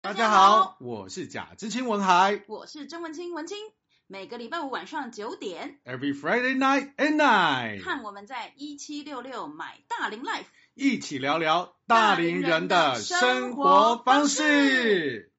大家好，我是贾知青文海， 我是曾文清文清。每个礼拜五晚上9点 ，Every Friday night at night， 看我们在1766买大龄 Life， 一起聊聊大龄人的生活方式。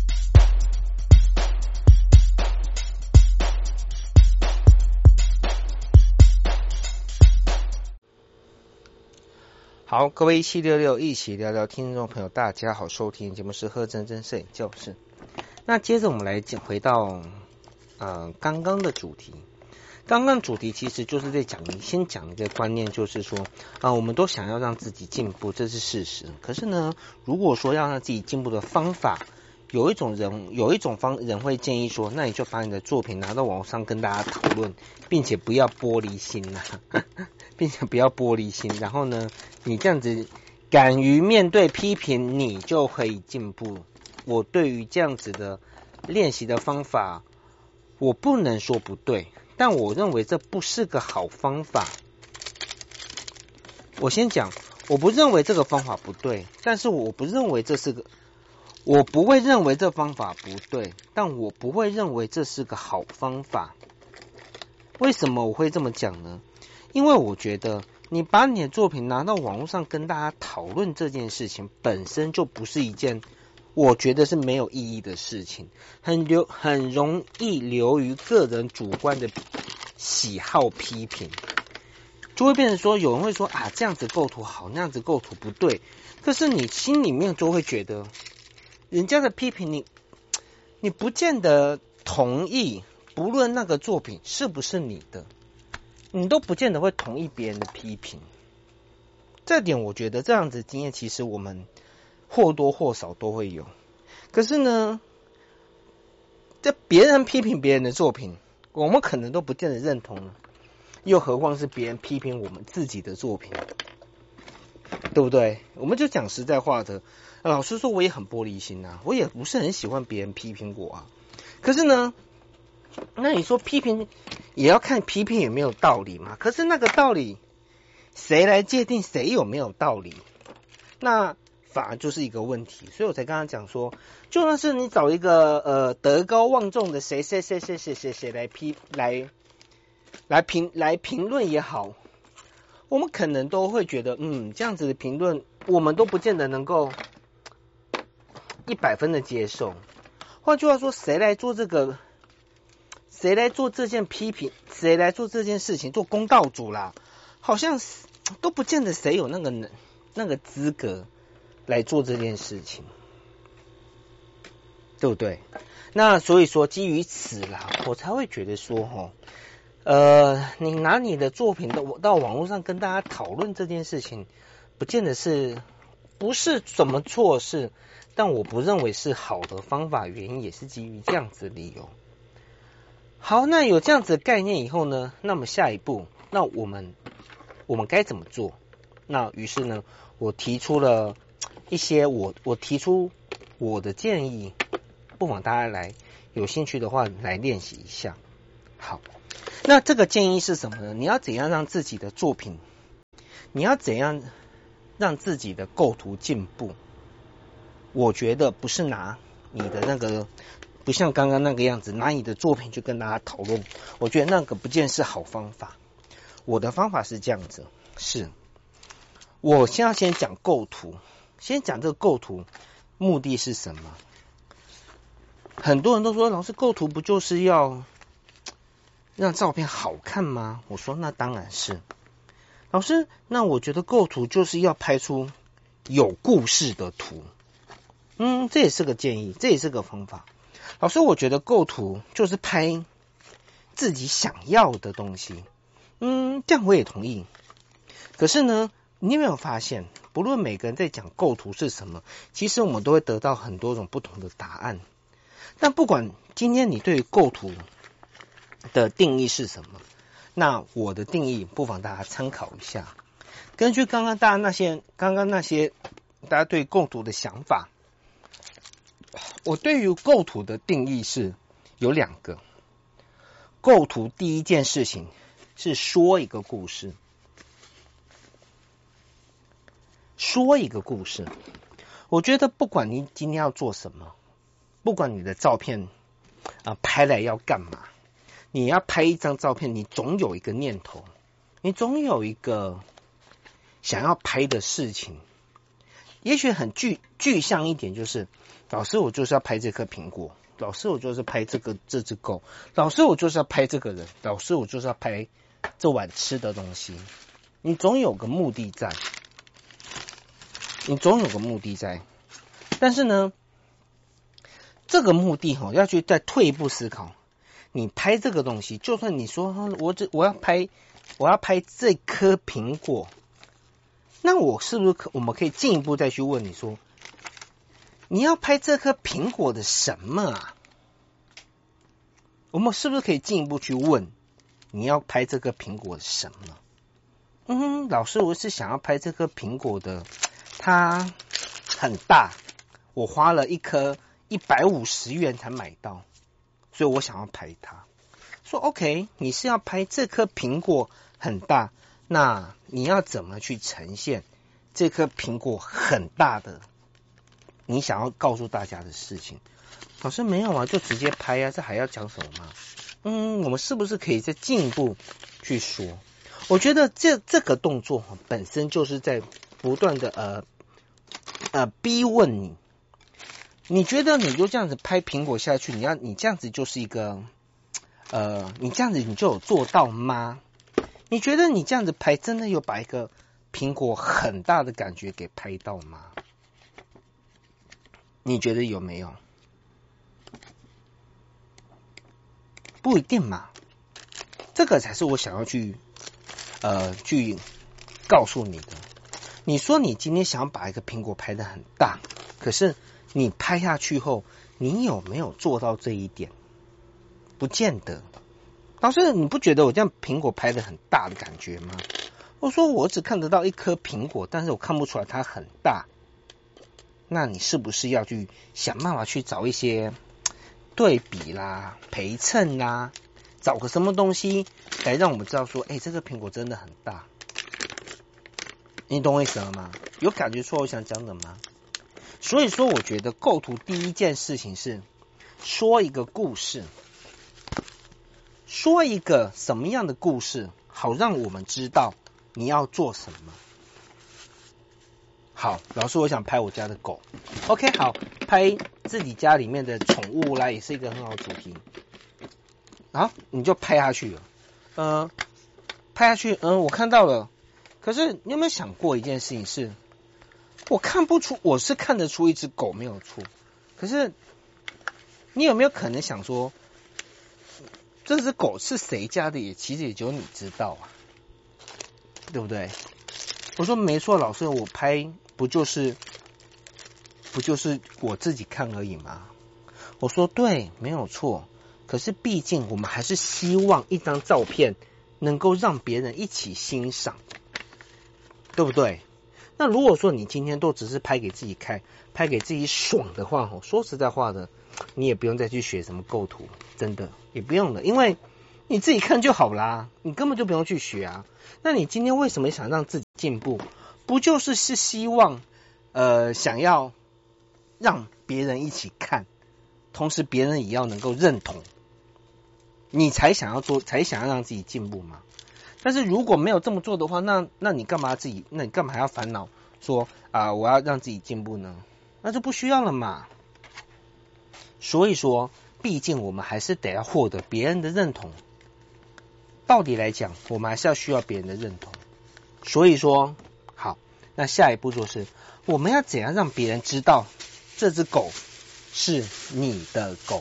好，各位1766一起聊聊听众朋友，大家好，收听节目是贺真真摄影教室。那接着我们来回到刚刚的主题。刚刚主题其实就是在先讲一个观念，就是说我们都想要让自己进步，这是事实。可是呢，如果说要让自己进步的方法，有一种人会建议说，那你就把你的作品拿到网上跟大家讨论，并且不要玻璃心然后呢，你这样子敢于面对批评，你就可以进步。我对于这样子的练习的方法，我不能说不对，但我认为这不是个好方法。我先讲，我不认为这个方法不对，但是我不认为我不会认为这方法不对，但我不会认为这是个好方法。为什么我会这么讲呢？因为我觉得你把你的作品拿到网络上跟大家讨论这件事情，本身就不是一件我觉得是没有意义的事情，很容易流于个人主观的喜好批评，就会变成说有人会说这样子构图好，那样子构图不对，可是你心里面就会觉得人家的批评你不见得同意，不论那个作品是不是你的，你都不见得会同意别人的批评。这点我觉得这样子经验其实我们或多或少都会有。可是呢，在别人批评别人的作品，我们可能都不见得认同，又何况是别人批评我们自己的作品，对不对？我们就讲实在话的，老实说我也很玻璃心我也不是很喜欢别人批评我可是呢，那你说批评也要看批评有没有道理嘛？可是那个道理谁来界定谁有没有道理？那反而就是一个问题。所以我才刚刚讲说，就算是你找一个德高望重的谁来评论也好，我们可能都会觉得这样子的评论我们都不见得能够100分的接受。换句话说，谁来做这件批评，谁来做这件事情，做公道主啦，好像都不见得谁有那个资格来做这件事情，对不对？那所以说基于此啦，我才会觉得说你拿你的作品到网络上跟大家讨论这件事情，不见得不是什么错事，但我不认为是好的方法，原因也是基于这样子的理由。好，那有这样子的概念以后呢，那么下一步，那我们该怎么做？那于是呢，我提出了一些我提出我的建议，不妨大家有兴趣的话来练习一下。好，那这个建议是什么呢？你要怎样让自己的作品，你要怎样让自己的构图进步？我觉得不是拿你的那个，不像刚刚那个样子，拿你的作品去跟大家讨论，我觉得那个不见是好方法。我的方法是这样子，我现在先讲构图，先讲这个构图目的是什么？很多人都说，老师构图不就是要让照片好看吗？我说那当然是。老师，那我觉得构图就是要拍出有故事的图。这也是个建议，这也是个方法。老师，我觉得构图就是拍自己想要的东西。这样我也同意。可是呢，你有没有发现，不论每个人在讲构图是什么，其实我们都会得到很多种不同的答案。但不管今天你对于构图的定义是什么，那我的定义不妨大家参考一下。根据刚刚那些大家对构图的想法，我对于构图的定义是有2个。构图第一件事情是说一个故事，我觉得不管你今天要做什么， 不管你的照片拍来要干嘛，你要拍一张照片，你总有一个念头，你总有一个想要拍的事情。也许很具象一点，就是老师我就是要拍这颗苹果，老师我就是拍这只狗，老师我就是要拍这个人，老师我就是要拍这碗吃的东西。你总有个目的在，但是呢，这个目的要去再退一步思考。你拍这个东西，就算你说我要拍这颗苹果，那我是不是我们可以进一步再去问你说，你要拍这颗苹果的什么啊？我们是不是可以进一步去问，你要拍这颗苹果的什么？老师，我是想要拍这颗苹果的，它很大，我花了一颗150元才买到，所以我想要拍它。说 OK， 你是要拍这颗苹果很大，那你要怎么去呈现这颗苹果很大的你想要告诉大家的事情？老师没有啊，就直接拍啊，这还要讲什么吗？我们是不是可以再进一步去说？我觉得这个动作本身就是在不断的逼问你，你觉得你就这样子拍苹果下去，你这样子就是一个你这样子你就有做到吗？你觉得你这样子拍真的有把一个苹果很大的感觉给拍到吗？你觉得有没有？不一定嘛，这个才是我想要去告诉你的。你说你今天想要把一个苹果拍得很大，可是你拍下去后，你有没有做到这一点？不见得。老师，你不觉得我这样苹果拍得很大的感觉吗？我说我只看得到一颗苹果，但是我看不出来它很大。那你是不是要去想办法去找一些对比啦、陪衬啦，找个什么东西来让我们知道说，这个苹果真的很大。你懂我意思了吗？有感觉出我想讲的吗？所以说我觉得构图第一件事情是说一个故事，说一个什么样的故事，好让我们知道你要做什么。好，老师我想拍我家的狗 OK， 好，拍自己家里面的宠物啦，也是一个很好的主题。好，你就拍下去了。拍下去，我看到了。可是你有没有想过一件事情是，我是看得出一只狗没有错，可是你有没有可能想说，这只狗是谁家的其实也只有你知道啊，对不对？我说没错，老师，我拍不就是我自己看而已吗？我说对，没有错。可是毕竟我们还是希望一张照片能够让别人一起欣赏，对不对？那如果说你今天都只是拍给自己看，拍给自己爽的话，说实在话的，你也不用再去学什么构图，真的也不用了，因为你自己看就好啦，你根本就不用去学啊。那你今天为什么想让自己进步？不就是希望想要让别人一起看，同时别人也要能够认同，你才想要让自己进步嘛？但是如果没有这么做的话，那你干嘛还要烦恼说我要让自己进步呢？那就不需要了嘛。所以说，毕竟我们还是得要获得别人的认同。到底来讲，我们还是要需要别人的认同。所以说，好，那下一步就是我们要怎样让别人知道这只狗是你的狗？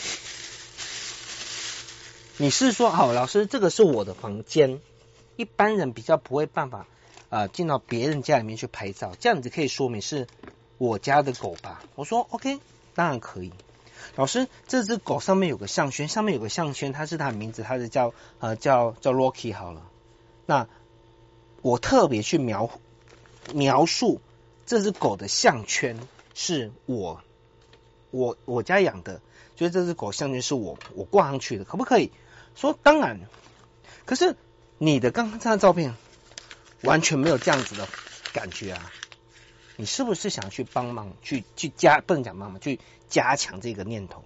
你是说，好，老师，这个是我的房间，一般人比较不会办法进到别人家里面去拍照，这样子可以说明是我家的狗吧？我说 OK， 当然可以。老师，这只狗上面有个项圈，它是它的名字，它是叫 Rocky 好了。那我特别去描述这只狗的项圈是我家养的，所以这只狗项圈是我挂上去的，可不可以？说当然。可是你的刚刚这张照片完全没有这样子的感觉啊， 你是不是想去帮忙去不能讲帮忙，去加强这个念头，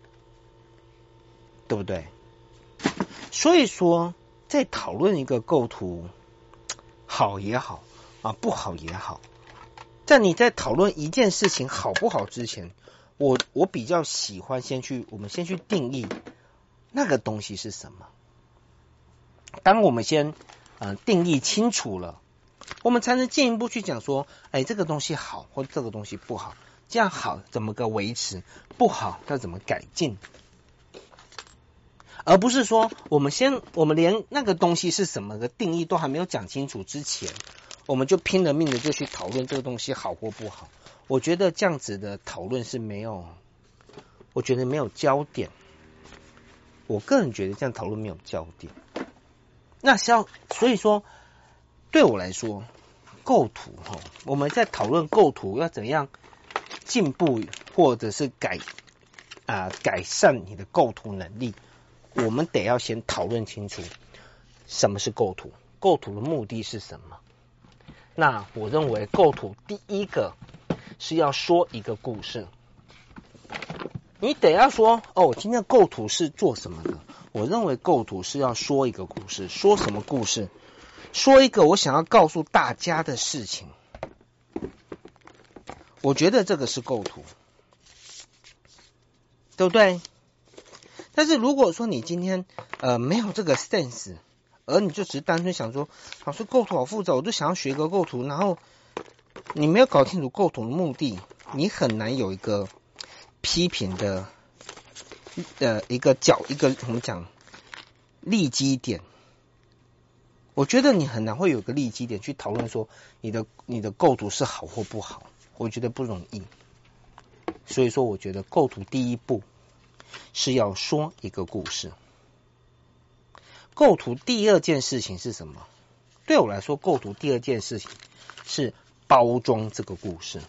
对不对？所以说，在讨论一个构图好也好啊，不好也好，在你在讨论一件事情好不好之前，我比较喜欢我们先去定义那个东西是什么。当我们先定义清楚了，我们才能进一步去讲说，这个东西好或这个东西不好，这样好怎么个维持，不好要怎么改进，而不是说我们连那个东西是什么的定义都还没有讲清楚之前，我们就拼了命的就去讨论这个东西好或不好。我觉得这样子的讨论是没有焦点。我个人觉得这样讨论没有焦点。那所以说，对我来说，构图我们在讨论构图要怎样进步，或者是改善你的构图能力，我们得要先讨论清楚什么是构图，构图的目的是什么。那我认为构图第一个是要说一个故事，你得要说今天构图是做什么的。我认为构图是要说一个故事，说什么故事？说一个我想要告诉大家的事情。我觉得这个是构图，对不对？但是如果说你今天没有这个 sense， 而你就只是单纯想说，老师构图好复杂，我就想要学一个构图，然后你没有搞清楚构图的目的，你很难有一个批评的一个怎么讲立基点。我觉得你很难会有个立基点去讨论说你的构图是好或不好，我觉得不容易。所以说我觉得构图第一步是要说一个故事。构图第二件事情是什么？对我来说，构图第二件事情是包装这个故事。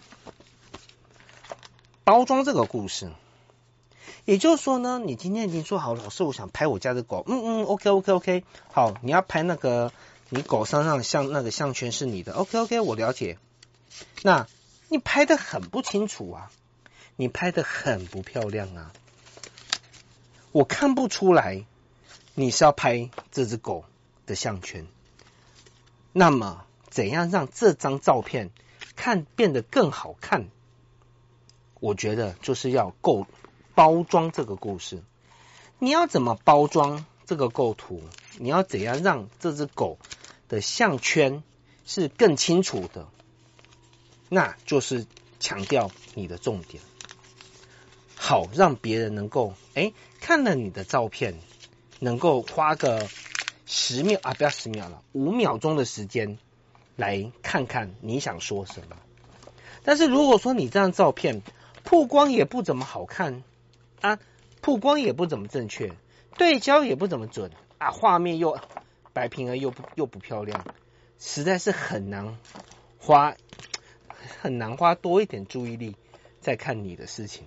包装这个故事，也就是说呢，你今天已经说好，老师我想拍我家的狗，OK， 好，你要拍那个你狗身上那个项圈是你的，OK， 我了解。那你拍得很不清楚啊，你拍得很不漂亮啊，我看不出来你是要拍这只狗的项圈。那么怎样让这张照片变得更好看？我觉得就是要包装这个故事。你要怎么包装这个构图？你要怎样让这只狗的项圈是更清楚的？那就是强调你的重点，好让别人能够看了你的照片，能够花个10秒不要10秒了，5秒钟的时间来看看你想说什么。但是如果说你这张照片曝光也不怎么好看曝光也不怎么正确，对焦也不怎么准画面又白平衡又不漂亮，实在是很难花多一点注意力在看你的事情。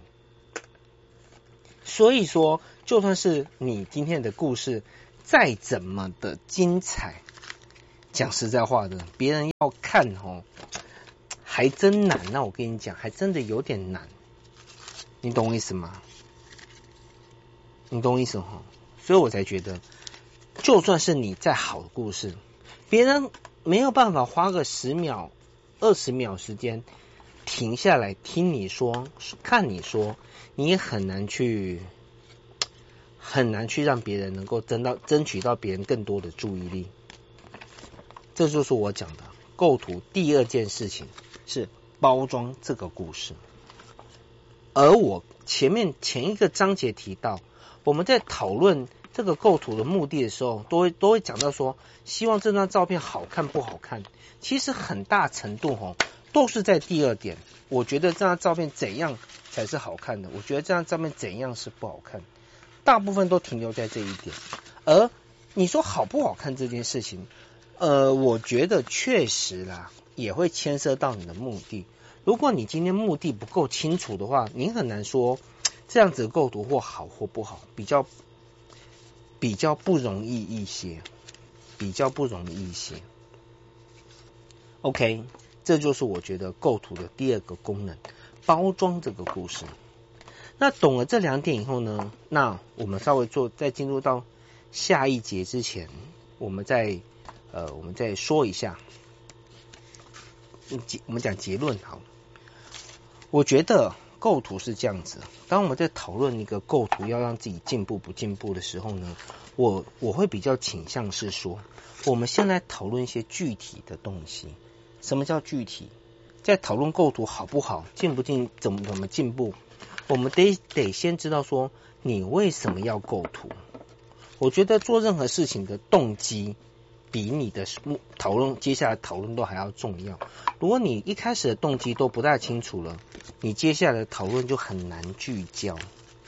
所以说，就算是你今天的故事再怎么的精彩，讲实在话的，别人要看还真难。那我跟你讲，还真的有点难。你懂我意思吗？你懂我意思所以我才觉得，就算是你再好的故事，别人没有办法花个10秒、20秒时间停下来听你说、看你说，你也很难去让别人能够争取到别人更多的注意力。这就是我讲的构图第二件事情是包装这个故事。而我前一个章节提到，我们在讨论这个构图的目的的时候，都会讲到说，希望这张照片好看不好看。其实很大程度都是在第二点。我觉得这张照片怎样才是好看的？我觉得这张照片怎样是不好看？大部分都停留在这一点。而你说好不好看这件事情，我觉得确实啦，也会牵涉到你的目的。如果你今天目的不够清楚的话，你很难说这样子的构图或好或不好，比较不容易一些，OK， 这就是我觉得构图的第二个功能，包装这个故事。那懂了这2点以后呢，那我们稍微在进入到下一节之前，我们再说一下，我们讲结论好。我觉得构图是这样子，当我们在讨论一个构图要让自己进步不进步的时候呢，我会比较倾向是说，我们现在讨论一些具体的东西。什么叫具体？在讨论构图好不好、进不进、怎么进步，我们得先知道说你为什么要构图。我觉得做任何事情的动机比你的接下来讨论都还要重要。如果你一开始的动机都不太清楚了，你接下来的讨论就很难聚焦。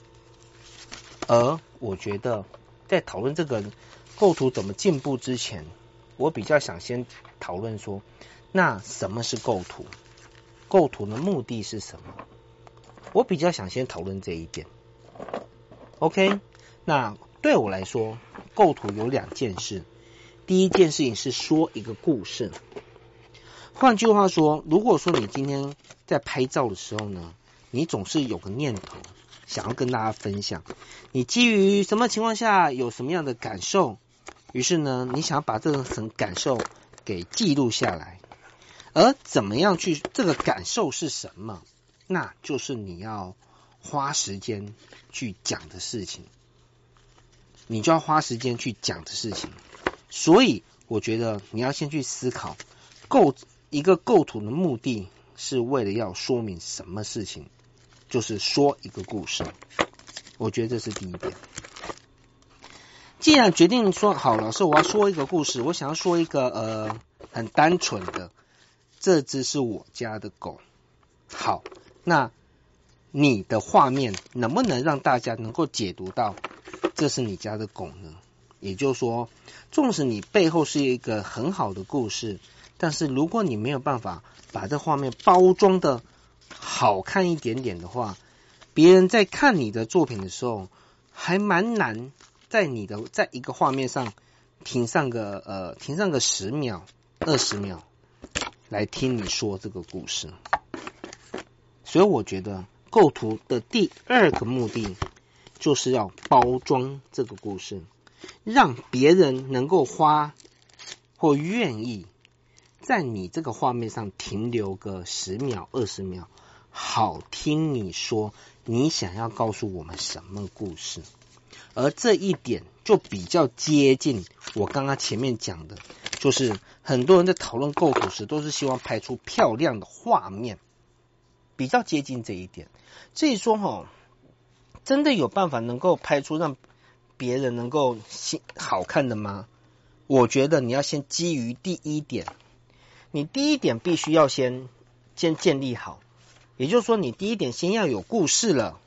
而我觉得在讨论这个构图怎么进步之前，我比较想先讨论说，那什么是构图？构图的目的是什么？我比较想先讨论这一点。OK， 那对我来说，构图有2件事。第一件事情是说一个故事。换句话说，如果说你今天在拍照的时候呢，你总是有个念头想要跟大家分享，你基于什么情况下有什么样的感受，于是呢，你想要把这种感受给记录下来。而怎么样去这个感受是什么，那就是你要花时间去讲的事情，你就要花时间去讲的事情。所以我觉得你要先去思考一个构图的目的是为了要说明什么事情，就是说一个故事。我觉得这是第一点。既然决定说好，老师我要说一个故事，我想要说一个很单纯的，这只是我家的狗。好，那你的画面能不能让大家能够解读到这是你家的狗呢？也就是说，纵使你背后是一个很好的故事，但是如果你没有办法把这画面包装的好看一点点的话，别人在看你的作品的时候还蛮难在一个画面上停上个10秒20秒来听你说这个故事。所以我觉得构图的第2个目的就是要包装这个故事，让别人能够花或愿意在你这个画面上停留个10秒20秒，好听你说你想要告诉我们什么故事。而这一点就比较接近我刚刚前面讲的，就是很多人在讨论构图时都是希望拍出漂亮的画面，比较接近这一点。至于说真的有办法能够拍出让别人能够好看的吗？我觉得你要先基于第一点，你第一点必须要先建立好，也就是说你第一点先要有故事了，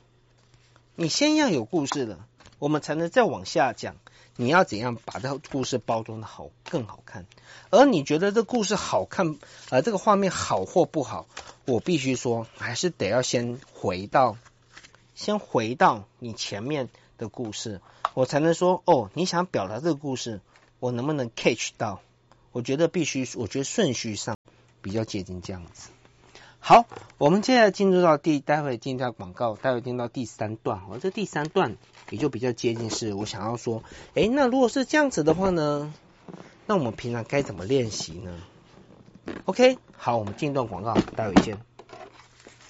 我们才能再往下讲你要怎样把这个故事包装的更好看。而你觉得这故事好看这个画面好或不好，我必须说还是得要先回到你前面的故事，我才能说你想表达这个故事我能不能 catch 到。我觉得顺序上比较接近这样子。好，我们接下来待会进入到广告，待会进入到第3段。这第3段也就比较接近是我想要说，那如果是这样子的话呢，那我们平常该怎么练习呢？ OK， 好，我们进入到广告，待会见。